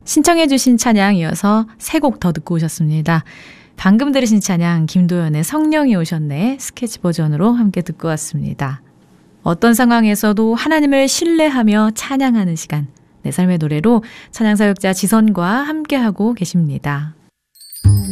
신청해 주신 찬양 이어서 세 곡 더 듣고 오셨습니다. 방금 들으신 찬양 김도연의 성령이 오셨네 스케치 버전으로 함께 듣고 왔습니다. 어떤 상황에서도 하나님을 신뢰하며 찬양하는 시간, 내 삶의 노래로 찬양사역자 지선과 함께하고 계십니다.